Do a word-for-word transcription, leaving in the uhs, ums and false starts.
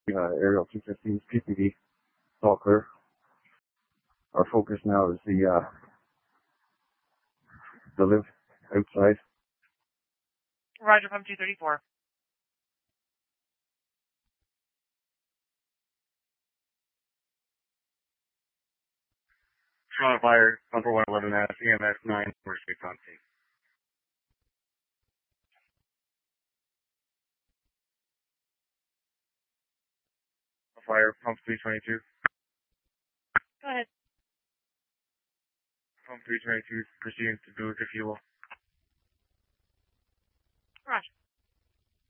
uh, Aerial two fifteen P P D. It's all clear. Our focus now is the uh, the live outside. Roger, pump two thirty-four. Toronto Fire, number one eleven S, E M S nine, first week on scene. Fire, pump three twenty-two. Go ahead. Pump three twenty-two, proceeding to Duluth fuel.